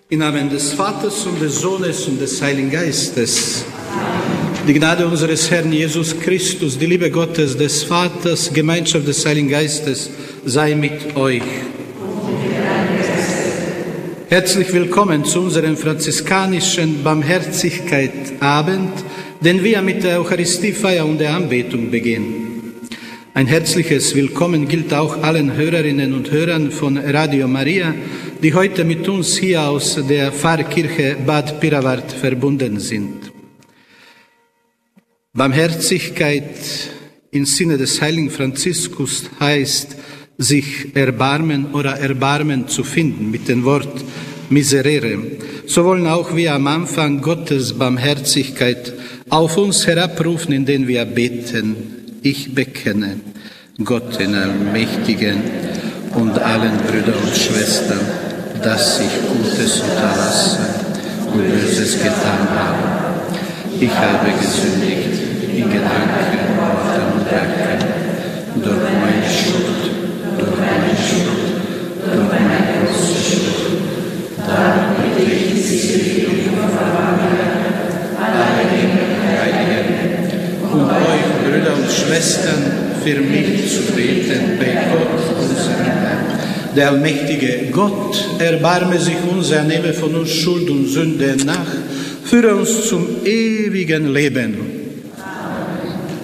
Im Namen des Vaters und des Sohnes und des Heiligen Geistes. Die Gnade unseres Herrn Jesus Christus, die Liebe Gottes, des Vaters, Gemeinschaft des Heiligen Geistes sei mit euch. Herzlich willkommen zu unserem franziskanischen Barmherzigkeit-Abend, den wir mit der Eucharistiefeier und der Anbetung beginnen. Ein herzliches Willkommen gilt auch allen Hörerinnen und Hörern von Radio Maria, die heute mit uns hier aus der Pfarrkirche Bad Pirawart verbunden sind. Barmherzigkeit im Sinne des heiligen Franziskus heißt, sich erbarmen oder Erbarmen zu finden, mit dem Wort miserere. So wollen auch wir am Anfang Gottes Barmherzigkeit auf uns herabrufen, indem wir beten. Ich bekenne Gott den Allmächtigen und allen Brüdern und Schwestern, dass ich Gutes unterlassen und Böses getan habe. Ich habe gesündigt in Gedanken, Worten und Werken, durch meine Schuld, durch meine große Schuld. Darum bitte ich Sie um Verwarnung, alle Heiligen und euch, Brüder und Schwestern, für mich zu beten bei Gott, unserem Herrn. Der allmächtige Gott erbarme sich uns, er nehme von uns Schuld und Sünde nach, führe uns zum ewigen Leben.